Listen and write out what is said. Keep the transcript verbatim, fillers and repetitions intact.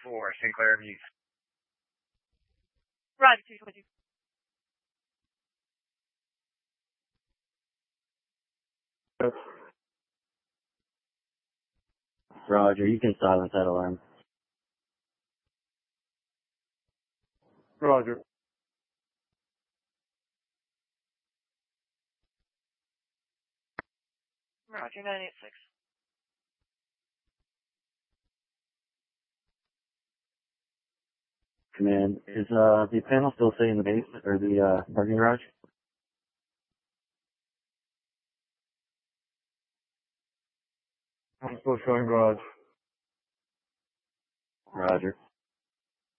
four, Sinclair View. Roger, two twenty-two. Roger, you can silence that alarm. Roger. Roger, nine eight six. Command, is uh the panel still sitting in the basement or the uh parking garage? I'm still showing garage. Roger.